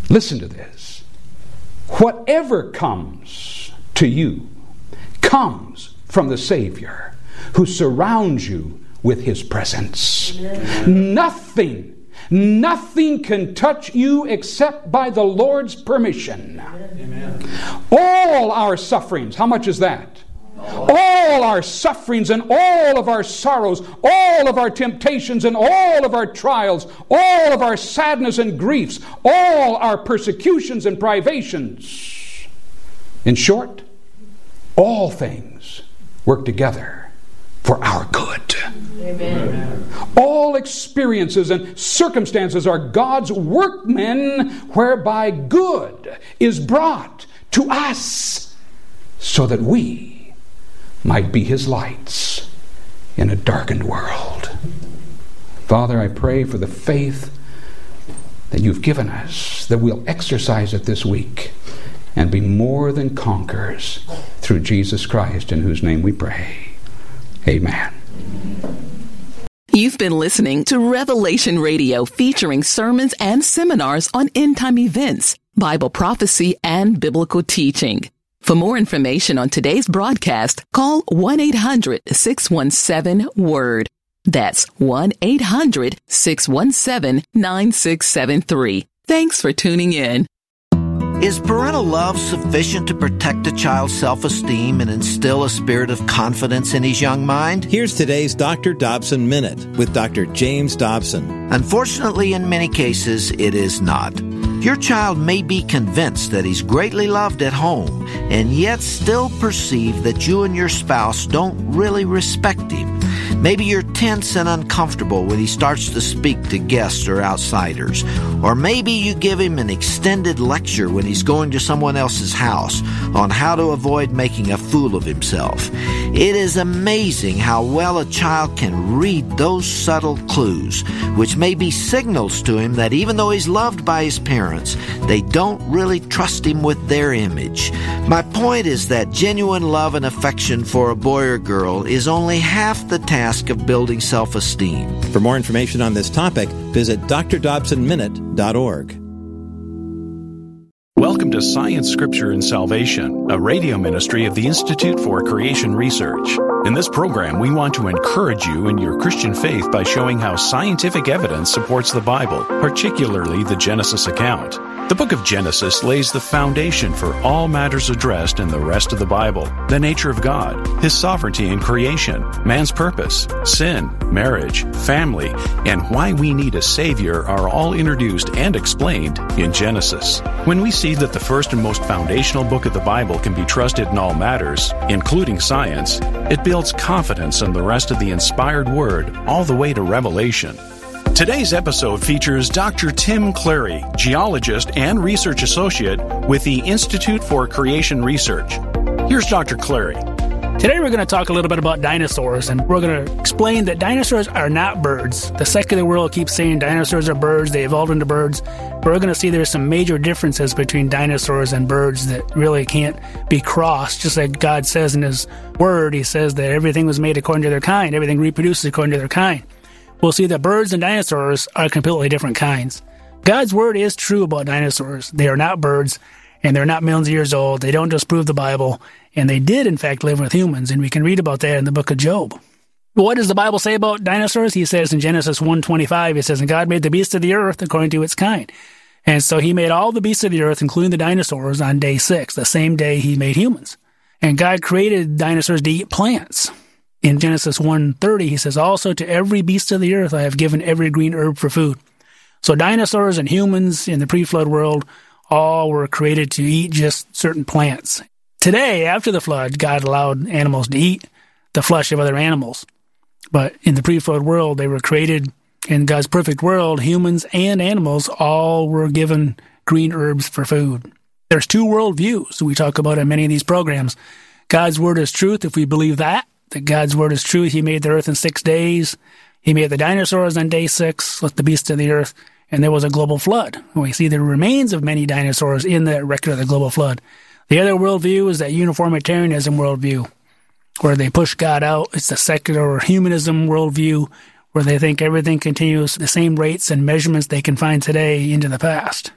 Listen to this. Whatever comes to you comes from the Savior who surrounds you with His presence. Amen. Nothing can touch you except by the Lord's permission. Amen. All our sufferings, how much is that? All our sufferings and all of our sorrows, all of our temptations and all of our trials, all of our sadness and griefs, all our persecutions and privations. In short, all things work together for our good. Amen. All experiences and circumstances are God's workmen whereby good is brought to us so that we might be His lights in a darkened world. Father, I pray for the faith that You've given us, that we'll exercise it this week and be more than conquerors through Jesus Christ, in whose name we pray. Amen. You've been listening to Revelation Radio, featuring sermons and seminars on end-time events, Bible prophecy, and biblical teaching. For more information on today's broadcast, call 1-800-617-WORD. That's 1-800-617-9673. Thanks for tuning in. Is parental love sufficient to protect a child's self-esteem and instill a spirit of confidence in his young mind? Here's today's Dr. Dobson Minute with Dr. James Dobson. Unfortunately, in many cases, it is not. Your child may be convinced that he's greatly loved at home and yet still perceive that you and your spouse don't really respect him. Maybe you're tense and uncomfortable when he starts to speak to guests or outsiders. Or maybe you give him an extended lecture when he's going to someone else's house on how to avoid making a fool of himself. It is amazing how well a child can read those subtle clues, which may be signals to him that even though he's loved by his parents, they don't really trust him with their image. My point is that genuine love and affection for a boy or girl is only half the task of building self-esteem. For more information on this topic, visit drdobsonminute.org. Welcome to Science, Scripture, and Salvation, a radio ministry of the Institute for Creation Research. In this program, we want to encourage you in your Christian faith by showing how scientific evidence supports the Bible, particularly the Genesis account. The book of Genesis lays the foundation for all matters addressed in the rest of the Bible: the nature of God, His sovereignty in creation, man's purpose, sin, marriage, family, and why we need a Savior are all introduced and explained in Genesis. When we see that the first and most foundational book of the Bible can be trusted in all matters, including science, it builds confidence in the rest of the inspired Word all the way to Revelation. Today's episode features Dr. Tim Clary, geologist and research associate with the Institute for Creation Research. Here's Dr. Clary. Today we're going to talk a little bit about dinosaurs, and we're going to explain that dinosaurs are not birds. The secular world keeps saying dinosaurs are birds, they evolved into birds, but we're going to see there's some major differences between dinosaurs and birds that really can't be crossed. Just like God says in His Word, He says that everything was made according to their kind, everything reproduces according to their kind. We'll see that birds and dinosaurs are completely different kinds. God's Word is true about dinosaurs. They are not birds, and they're not millions of years old. They don't disprove the Bible, and they did, in fact, live with humans, and we can read about that in the book of Job. What does the Bible say about dinosaurs? He says in Genesis 1:25, it says, "And God made the beasts of the earth according to its kind." And so He made all the beasts of the earth, including the dinosaurs, on day 6, the same day He made humans. And God created dinosaurs to eat plants. In Genesis 1:30, He says, "Also to every beast of the earth I have given every green herb for food." So dinosaurs and humans in the pre-flood world all were created to eat just certain plants. Today, after the flood, God allowed animals to eat the flesh of other animals. But in the pre-flood world, they were created in God's perfect world. Humans and animals all were given green herbs for food. There's two worldviews we talk about in many of these programs. God's Word is truth if we believe that God's Word is truth. He made the earth in 6 days. He made the dinosaurs on day 6, with the beasts of the earth, and there was a global flood. We see the remains of many dinosaurs in the record of the global flood. The other worldview is that uniformitarianism worldview, where they push God out. It's the secular or humanism worldview, where they think everything continues the same rates and measurements they can find today into the past.